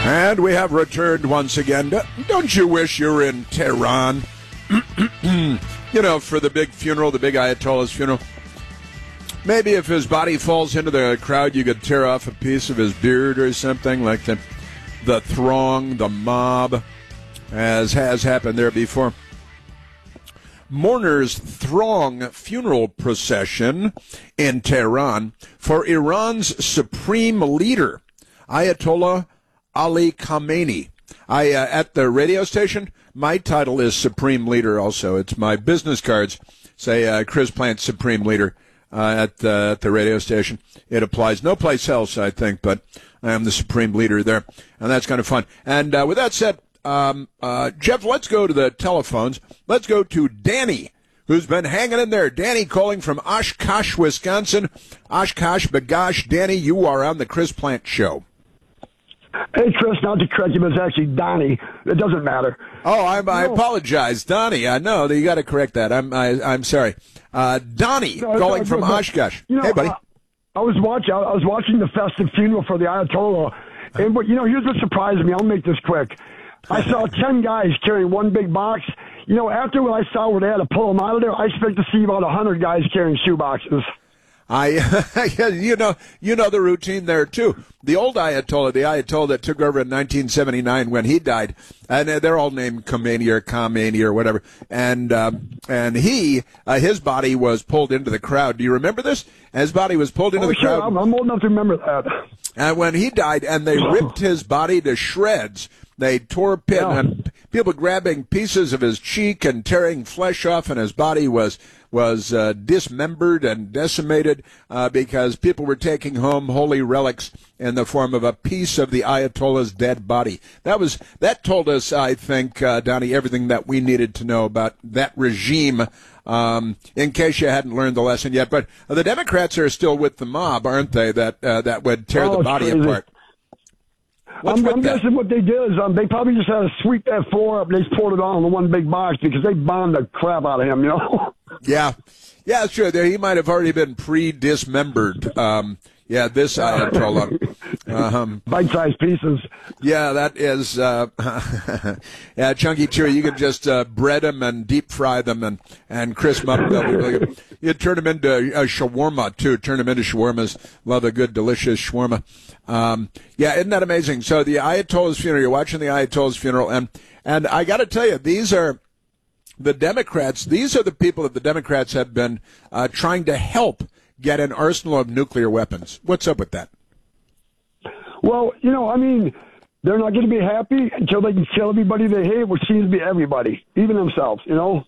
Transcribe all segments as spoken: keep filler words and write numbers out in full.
And we have returned once again. Don't you wish you were in Tehran? You know, for the big funeral, the big Ayatollah's funeral. Maybe if his body falls into the crowd, you could tear off a piece of his beard or something, like the, the throng, the mob, as has happened there before. Mourners throng funeral procession in Tehran for Iran's supreme leader, Ayatollah Ali Khamenei. I uh, at the radio station, my title is Supreme Leader also. It's my business cards say uh, Chris Plant Supreme Leader uh, at, the, at the radio station. It applies no place else, I think, but I am the Supreme Leader there, and that's kind of fun. And uh, with that said, um, uh, Jeff, let's go to the telephones. Let's go to Danny, who's been hanging in there. Danny calling from Oshkosh, Wisconsin. Oshkosh, Bagosh. Danny, you are on the Chris Plant Show. Hey, Chris, not to correct you, but it's actually Donnie. It doesn't matter. Oh, I, I no. apologize, Donnie. I know that you got to correct that. I'm I, I'm sorry, uh, Donnie, no, calling no, from but, Oshkosh. You know, Hey, buddy. Uh, I was watching. I was watching the festive funeral for the Ayatollah, and but you know, here's what surprised me. I'll make this quick. I saw ten guys carrying one big box. You know, after what I saw where they had to pull them out of there, I expect to see about a hundred guys carrying shoe boxes. I, you know, you know the routine there too. The old Ayatollah, the Ayatollah that took over in nineteen seventy-nine when he died, and they're all named Khomeini or Khamenei or whatever. And um, and he, uh, his body was pulled into the crowd. Do you remember this? His body was pulled into oh, the sure. crowd. I'm, I'm old enough to remember that. And when he died, and they ripped his body to shreds. They tore pin Yeah. and people grabbing pieces of his cheek and tearing flesh off, and his body was was uh, dismembered and decimated uh, because people were taking home holy relics in the form of a piece of the Ayatollah's dead body. That was that told us, I think, uh, Donnie, everything that we needed to know about that regime. Um, in case you hadn't learned the lesson yet, but the Democrats are still with the mob, aren't they? That uh, that would tear Oh, the body crazy. apart. What's I'm, with I'm that? guessing what they did is um, they probably just had to sweep that floor up. And they just poured it all in the one big box because they bombed the crap out of him, you know? Yeah. Yeah, sure. There, he might have already been pre-dismembered. Um, yeah, this Ayatollah. Um, Bite-sized pieces. yeah, that is, uh, yeah, chunky chewy. You could just uh, bread them and deep fry them and, and crisp them up. They'll be really good. You turn them into a shawarma, too. Turn them into shawarmas. Love a good, delicious shawarma. Um, yeah, isn't that amazing? So the Ayatollah's funeral, you're watching the Ayatollah's funeral, and, and I got to tell you, these are the Democrats, these are the people that the Democrats have been uh, trying to help get an arsenal of nuclear weapons. What's up with that? Well, you know, I mean, they're not going to be happy until they can kill everybody they hate, which seems to be everybody, even themselves, you know?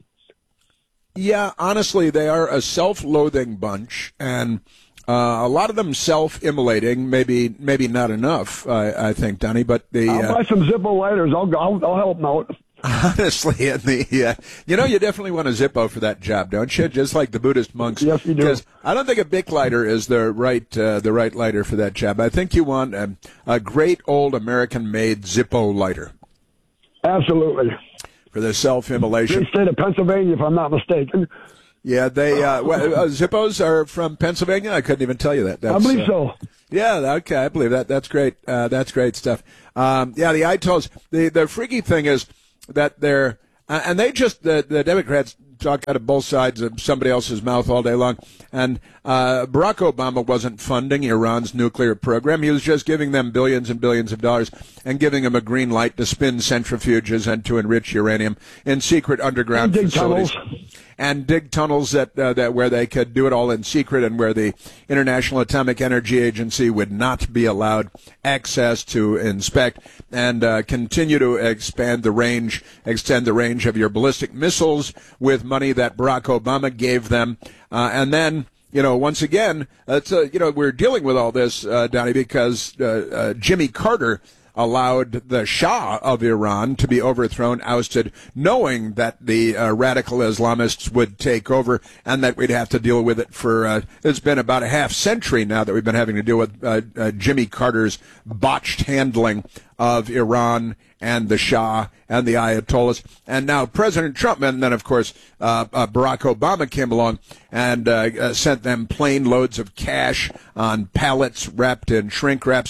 Yeah, honestly, they are a self-loathing bunch, and uh, a lot of them self-immolating. Maybe, maybe not enough, I, I think, Donnie. But the I'll uh, buy some Zippo lighters. I'll I'll, I'll help them out. honestly, in the uh, you know, you definitely want a Zippo for that job, don't you? Just like the Buddhist monks. Yes, you do. Because I don't think a Bic lighter is the right uh, the right lighter for that job. I think you want a, a great old American-made Zippo lighter Absolutely. for the self-immolation. Great state of Pennsylvania, if I'm not mistaken. Yeah, they uh, well, uh, Zippos are from Pennsylvania. I couldn't even tell you that. That's, I believe uh, so. Yeah, okay, I believe that. That's great. Uh, that's great stuff. Um, yeah, the Ayatollahs. The the freaky thing is that they're uh, and they just the the Democrats talk out of both sides of somebody else's mouth all day long. And uh, Barack Obama wasn't funding Iran's nuclear program. He was just giving them billions and billions of dollars and giving them a green light to spin centrifuges and to enrich uranium in secret underground And dig facilities. tunnels. And dig tunnels that uh, that where they could do it all in secret, and where the International Atomic Energy Agency would not be allowed access to inspect, and uh, continue to expand the range, extend the range of your ballistic missiles with money that Barack Obama gave them, uh, and then. You know, once again, it's, uh, you know, we're dealing with all this, uh, Donnie, because uh, uh, Jimmy Carter allowed the Shah of Iran to be overthrown, ousted, knowing that the uh, radical Islamists would take over and that we'd have to deal with it for, uh, it's been about a half century now that we've been having to deal with uh, uh, Jimmy Carter's botched handling of Iran and the Shah and the Ayatollahs. And now President Trump, and then, of course, uh, uh, Barack Obama came along and uh, uh, sent them plane loads of cash on pallets wrapped in shrink wraps.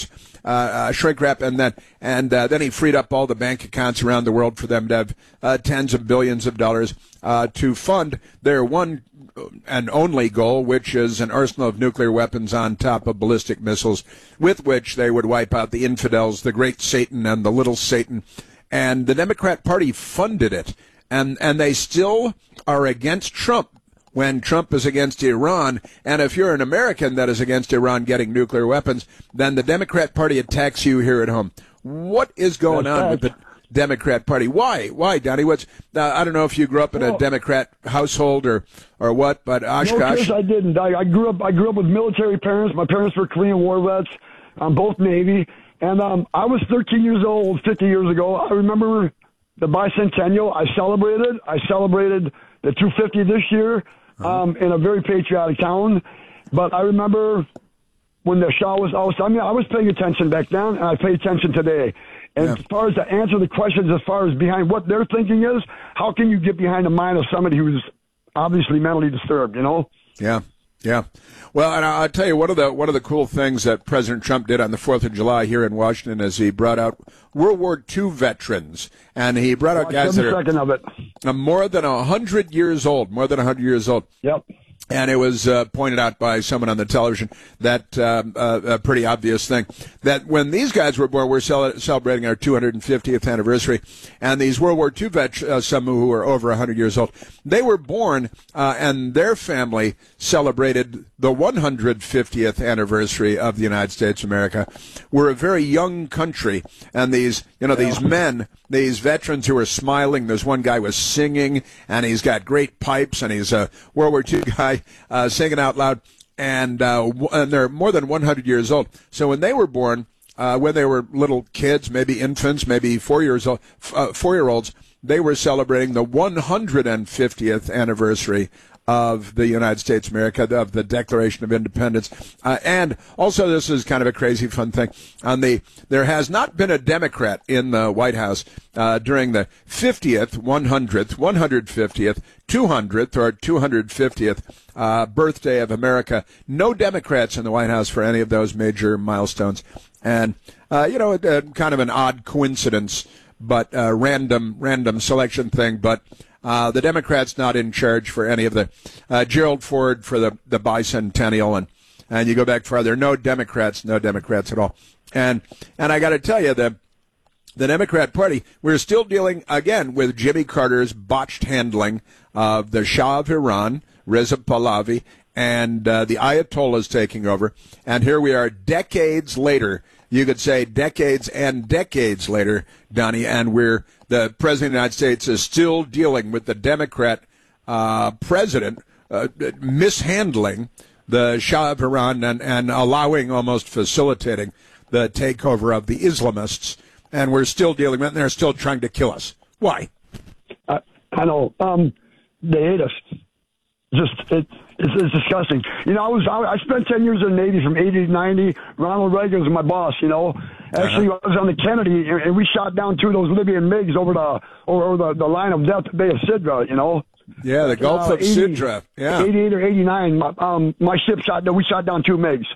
uh, uh, shrink wrap, and then and uh, then he freed up all the bank accounts around the world for them to have uh, tens of billions of dollars uh, to fund their one and only goal, which is an arsenal of nuclear weapons on top of ballistic missiles, with which they would wipe out the infidels, the great Satan and the little Satan. And the Democrat Party funded it, and and they still are against Trump when Trump is against Iran. And if you're an American that is against Iran getting nuclear weapons, then the Democrat Party attacks you here at home. What is going That's on right. with the Democrat Party? Why? Why, Donnie? What's uh, I don't know if you grew up in Well, a Democrat household or or what, but No, Oshkosh. Chris, I didn't. I, I grew up. I grew up with military parents. My parents were Korean War vets, um, both Navy. And um, I was thirteen years old fifty years ago. I remember the bicentennial. I celebrated. I celebrated the two hundred fifty this year um, in a very patriotic town. But I remember when the Shah was out. I mean, I was paying attention back then, and I pay attention today. And Yeah. as far as to answer the questions, as far as behind what their thinking is, how can you get behind the mind of somebody who's obviously mentally disturbed? You know. Yeah, yeah. Well, and I'll tell you, one of the one of the cool things that President Trump did on the fourth of July here in Washington is he brought out World War Two veterans, and he brought out Watch guys every that are second of it. uh, more than one hundred years old, more than one hundred years old. Yep. And it was uh, pointed out by someone on the television that um, uh, a pretty obvious thing that when these guys were born, we're cel- celebrating our two hundred fiftieth anniversary, and these World War Two vets, uh, some who are over one hundred years old, they were born, uh, and their family celebrated the one hundred fiftieth anniversary of the United States of America. We're a very young country, and these, you know, these men, these veterans who are smiling. There's one guy was singing, and he's got great pipes, and he's a World War Two guy uh, singing out loud, and uh, and they're more than one hundred years old. So when they were born, uh, when they were little kids, maybe infants, maybe four years old, uh, four-year-olds, they were celebrating the one hundred fiftieth anniversary of the United States of America, of the Declaration of Independence. Uh, and also, this is kind of a crazy fun thing. On the There has not been a Democrat in the White House uh, during the fiftieth, one hundredth, one hundred fiftieth, two hundredth, or two hundred fiftieth uh, birthday of America. No Democrats in the White House for any of those major milestones. And, uh, you know, uh, kind of an odd coincidence, but uh, random, random selection thing, but Uh, the Democrats not in charge for any of the uh, Gerald Ford for the, the bicentennial, and and you go back farther. No Democrats, no Democrats at all. And and I got to tell you, the the Democrat Party, we're still dealing again with Jimmy Carter's botched handling of the Shah of Iran, Reza Pahlavi, and uh, the Ayatollahs taking over. And here we are, decades later. You could say decades and decades later, Donnie, and we're the President of the United States is still dealing with the Democrat uh, president uh, mishandling the Shah of Iran and, and allowing, almost facilitating, the takeover of the Islamists. And we're still dealing with it, and they're still trying to kill us. Why? I, I know. Um, they hate us. Just it, it's, it's disgusting. You know, I was I, I spent ten years in the Navy from eighty to ninety. Ronald Reagan was my boss. You know, actually uh-huh. I was on the Kennedy, and, and we shot down two of those Libyan MiGs over the over the, the line of death, Bay of Sidra. You know. Yeah, the Gulf uh, of Sidra. Yeah, eighty-eight or eighty-nine. My, um, my ship shot down. We shot down two MiGs.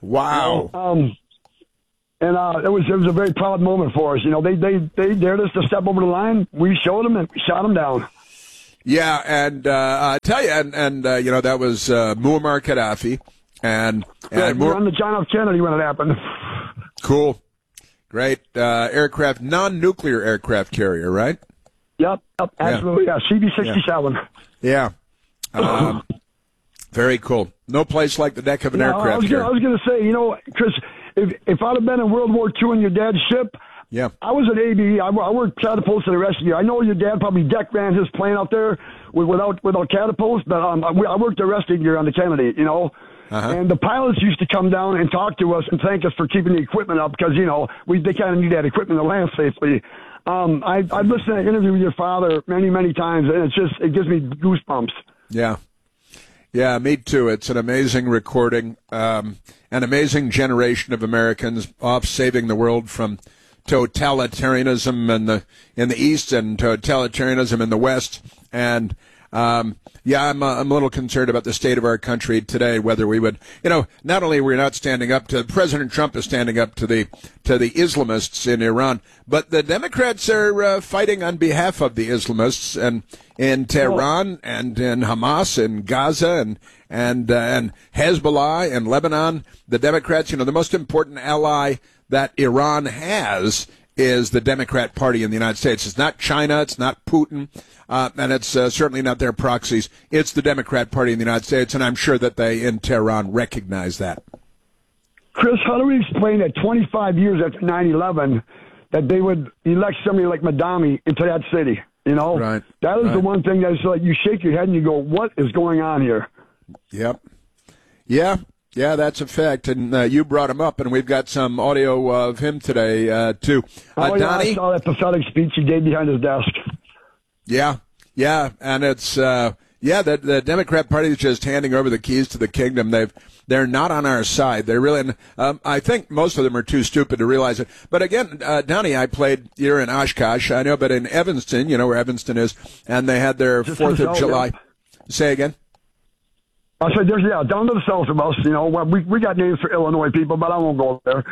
Wow. You know, um, and uh, it was it was a very proud moment for us. You know, they they they dared us to step over the line. We showed them and we shot them down. Yeah, and uh, I tell you, and, and uh, you know, that was uh, Muammar Gaddafi, and and Yeah, we were Mu- on the John F. Kennedy when it happened. cool, great uh, aircraft, non-nuclear aircraft carrier, right? Yep, yep, absolutely. Yeah, C B sixty-seven. Yeah, um, very cool. No place like the deck of an Yeah, I aircraft was, gonna, I carrier. was going to say, you know, Chris, if if I'd have been in World War Two on your dad's ship, Yeah, I was at A B E. I, I worked catapults and the rest of you. I know your dad probably deck ran his plane out there with, without without catapults, but um, I, I worked the resting gear on the Kennedy, you know. Uh-huh. And the pilots used to come down and talk to us and thank us for keeping the equipment up because, you know, we they kind of need that equipment to land safely. Um, I, I've listened to that interview with your father many, many times, and it's just, it gives me goosebumps. yeah, yeah. Me too. It's an amazing recording, um, an amazing generation of Americans off saving the world from totalitarianism in the in the East and totalitarianism in the West. And Um, yeah, I'm, uh, I'm a little concerned about the state of our country today, whether we would, you know, not only we're not standing up to, President Trump is standing up to the, to the Islamists in Iran, but the Democrats are uh, fighting on behalf of the Islamists and in Tehran and in Hamas and Gaza and, and, uh, and Hezbollah and Lebanon. The Democrats, you know, the most important ally that Iran has is the Democrat Party in the United States. It's not China, it's not Putin, uh, and it's uh, certainly not their proxies. It's the Democrat Party in the United States, and I'm sure that they in Tehran recognize that. Chris, how do we explain that twenty-five years after nine eleven that they would elect somebody like Madami into that city? You know, right. That is right. the one thing that's like you shake your head and you go, what is going on here? Yep. Yeah. Yeah, that's a fact, and uh, you brought him up, and we've got some audio of him today, uh, too. Uh, oh, yeah, Donnie? I saw that pathetic speech he gave behind his desk. Yeah, yeah, and it's, uh, yeah, the, the Democrat Party is just handing over the keys to the kingdom. They've, they're not on our side. They're really, um, I think most of them are too stupid to realize it. But again, uh, Donnie, I played here in Oshkosh, I know, but in Evanston, you know where Evanston is, and they had their Just fourth of July. Yeah. Say again? I said, there's, yeah, down to the south of us, you know, we we got names for Illinois people, but I won't go there.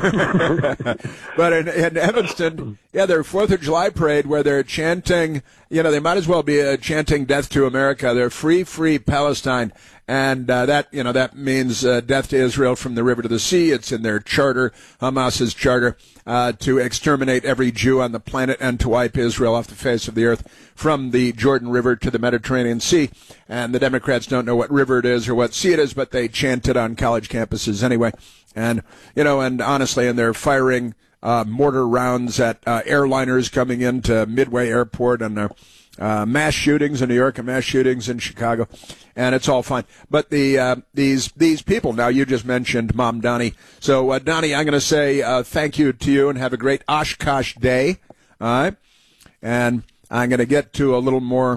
But in, in Evanston, yeah, their fourth of July parade where they're chanting, you know, they might as well be uh, chanting death to America. They're free, free Palestine. And uh, that, you know, that means uh, death to Israel from the river to the sea. It's in their charter, Hamas's charter, uh, to exterminate every Jew on the planet and to wipe Israel off the face of the earth from the Jordan River to the Mediterranean Sea. And the Democrats don't know what river it is or what sea it is, but they chant it on college campuses anyway. And, you know, and honestly, and they're firing uh, mortar rounds at uh, airliners coming into Midway Airport and uh, Uh, mass shootings in New York and mass shootings in Chicago, and it's all fine. But the uh, these these people, now you just mentioned Mom Donnie. So, uh, Donnie, I'm going to say uh, thank you to you and have a great Oshkosh day. All right? And I'm going to get to a little more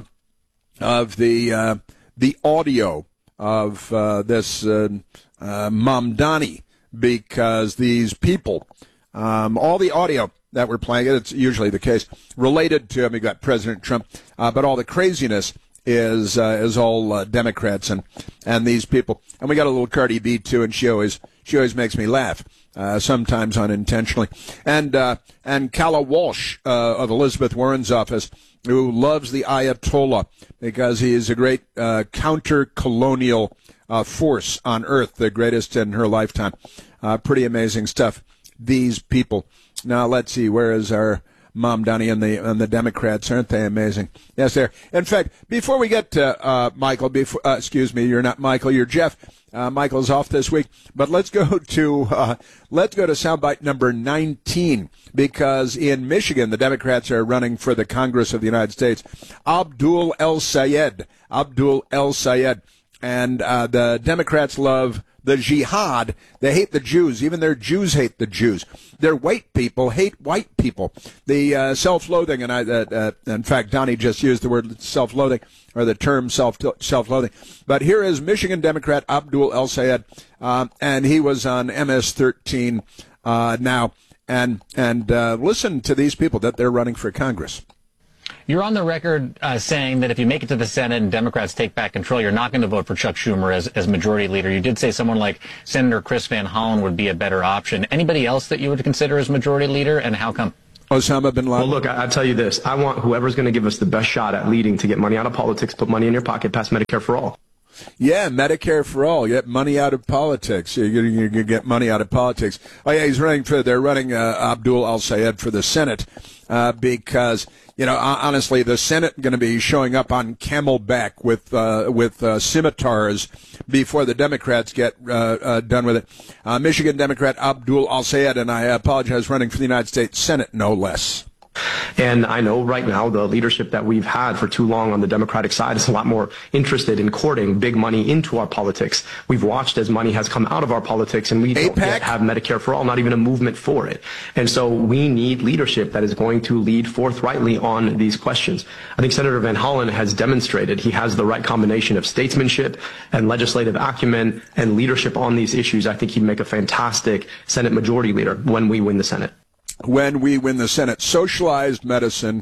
of the uh, the audio of uh, this uh, uh, Mom Donnie, because these people, um, all the audio that we're playing, it's usually the case, related to, I mean, we got President Trump, uh, but all the craziness is uh, is all uh, Democrats and and these people. And we got a little Cardi B, too, and she always she always makes me laugh, uh, sometimes unintentionally. And uh, and Calla Walsh uh, of Elizabeth Warren's office, who loves the Ayatollah because he is a great uh, counter-colonial uh, force on Earth, the greatest in her lifetime. Uh, pretty amazing stuff. These people. Now, let's see, where is our Mom Donnie and the and the Democrats? Aren't they amazing? Yes, they're. In fact, before we get to uh, Michael, before, uh, excuse me, you're not Michael, you're Jeff. Uh, Michael's off this week, but let's go to uh, let's go to soundbite number nineteen, because in Michigan, the Democrats are running for the Congress of the United States. Abdul El Sayed, Abdul El Sayed, and uh, the Democrats love the jihad. They hate the Jews. Even their Jews hate the Jews. Their white people hate white people. The uh, self-loathing, and I, uh, uh, in fact, Donnie just used the word self-loathing, or the term self self-loathing. But here is Michigan Democrat Abdul El Sayed, uh, and he was on M S thirteen uh, now. And and uh, listen to these people that they're running for Congress. You're on the record uh, saying that if you make it to the Senate and Democrats take back control, you're not going to vote for Chuck Schumer as, as majority leader. You did say someone like Senator Chris Van Hollen would be a better option. Anybody else that you would consider as majority leader, and how come? Osama bin Laden. Well, look, I, I'll tell you this. I want whoever's going to give us the best shot at leading to get money out of politics, put money in your pocket, pass Medicare for all. Yeah, Medicare for all. Get money out of politics. You're going to get money out of politics. Oh, yeah, he's running for, they're running uh, Abdul El Sayed for the Senate uh, because, you know, honestly, the Senate going to be showing up on camelback with uh, with uh, scimitars before the Democrats get uh, uh, done with it. Uh, Michigan Democrat Abdul El Sayed, and I apologize, running for the United States Senate, no less. And I know right now the leadership that we've had for too long on the Democratic side is a lot more interested in courting big money into our politics. We've watched as money has come out of our politics, and we don't yet have Medicare for all, not even a movement for it. And so we need leadership that is going to lead forthrightly on these questions. I think Senator Van Hollen has demonstrated he has the right combination of statesmanship and legislative acumen and leadership on these issues. I think he'd make a fantastic Senate majority leader when we win the Senate. When we win the Senate. Socialized medicine,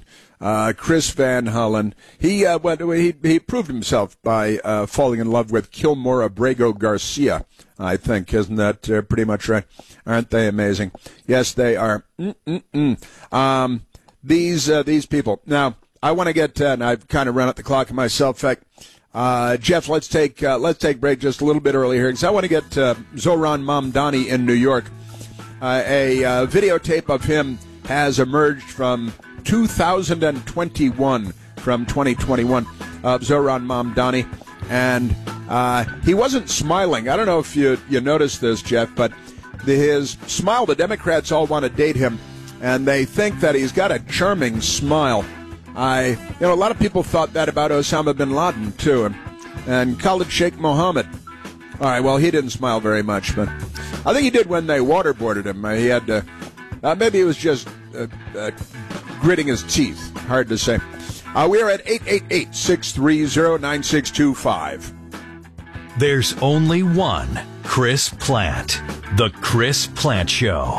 Uh, Chris Van Hollen, he uh, went, he he proved himself by uh, falling in love with Kilmore Abrego Garcia. I think, isn't that uh, pretty much right? Aren't they amazing? Yes, they are. Mm-mm-mm. Um, these uh, these people. Now, I want to get, uh, and I've kind of run out the clock myself. In fact, uh, Jeff, let's take uh, let's take break just a little bit early here because I want to get uh, Zohran Mamdani in New York. Uh, a uh, videotape of him has emerged from two thousand twenty-one, from twenty twenty-one, of Zohran Mamdani, and uh, he wasn't smiling. I don't know if you you noticed this, Jeff, but the, his smile, the Democrats all want to date him, and they think that he's got a charming smile. I, you know, a lot of people thought that about Osama bin Laden, too, and, and Khalid Sheikh Mohammed. All right, well, he didn't smile very much, but I think he did when they waterboarded him. Uh, he had to, uh, maybe he was just uh, uh, gritting his teeth. Hard to say. Uh, we are at eight eight eight, six three zero, nine six two five. There's only one Chris Plante. The Chris Plante Show.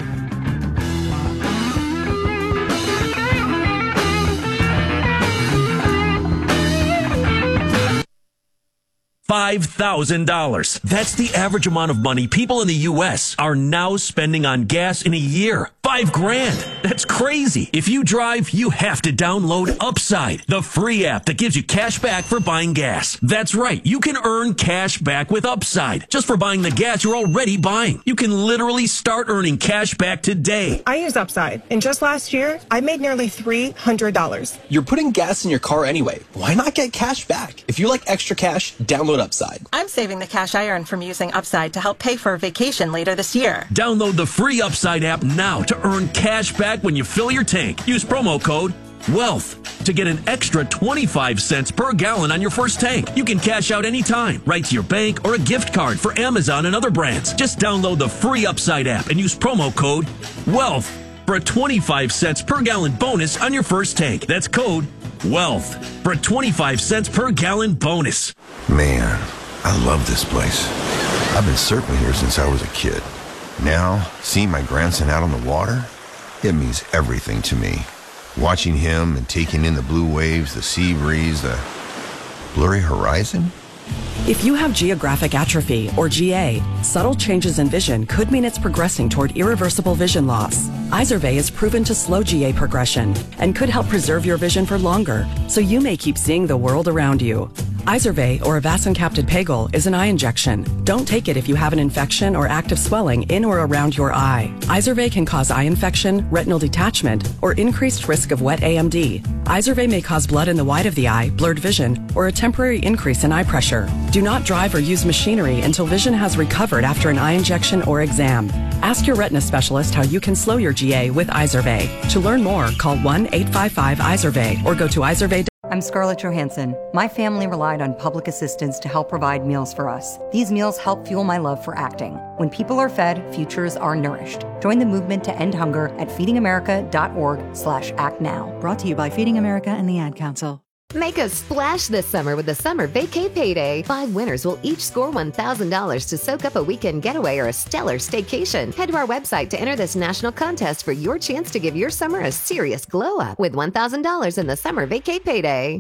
five thousand dollars. That's the average amount of money people in the U S are now spending on gas in a year. Five grand. That's crazy. If you drive, you have to download Upside, the free app that gives you cash back for buying gas. That's right. You can earn cash back with Upside just for buying the gas you're already buying. You can literally start earning cash back today. I use Upside, and just last year, I made nearly three hundred dollars. You're putting gas in your car anyway. Why not get cash back? If you like extra cash, download Upside. I'm saving the cash I earn from using Upside to help pay for a vacation later this year. Download the free Upside app now to earn cash back when you fill your tank. Use promo code WEALTH to get an extra twenty-five cents per gallon on your first tank. You can cash out anytime, right to your bank or a gift card for Amazon and other brands. Just download the free Upside app and use promo code WEALTH for a twenty-five cents per gallon bonus on your first tank. That's code WEALTH for a twenty-five cents per gallon bonus. Man, I love this place. I've been surfing here since I was a kid. Now, seeing my grandson out on the water, it means everything to me. Watching him and taking in the blue waves, the sea breeze, the blurry horizon. If you have geographic atrophy, or G A, subtle changes in vision could mean it's progressing toward irreversible vision loss. Izervay is proven to slow G A progression and could help preserve your vision for longer, so you may keep seeing the world around you. Izervay, or avacincaptad pegol, is an eye injection. Don't take it if you have an infection or active swelling in or around your eye. Izervay can cause eye infection, retinal detachment, or increased risk of wet A M D. Izervay may cause blood in the white of the eye, blurred vision, or a temporary increase in eye pressure. Do not drive or use machinery until vision has recovered after an eye injection or exam. Ask your retina specialist how you can slow your G A with Izervay. To learn more, call one eight five five Izervay or go to izervay dot com. I'm Scarlett Johansson. My family relied on public assistance to help provide meals for us. These meals help fuel my love for acting. When people are fed, futures are nourished. Join the movement to end hunger at feedingamerica.org slash act now. Brought to you by Feeding America and the Ad Council. Make a splash this summer with the Summer Vacay Payday. Five winners will each score one thousand dollars to soak up a weekend getaway or a stellar staycation. Head to our website to enter this national contest for your chance to give your summer a serious glow up with one thousand dollars in the Summer Vacay Payday.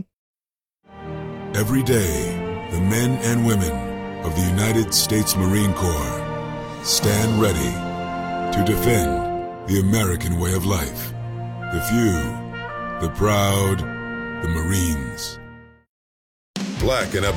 Every day, the men and women of the United States Marine Corps stand ready to defend the American way of life. The few, the proud, the Marines. Black and